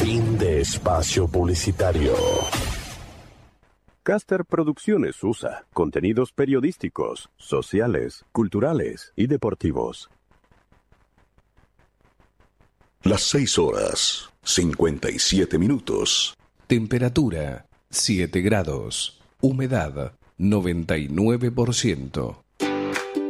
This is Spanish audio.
Fin de espacio publicitario. Caster Producciones USA. Contenidos periodísticos, sociales, culturales y deportivos. Las 6:57. Temperatura 7 grados. Humedad 99%.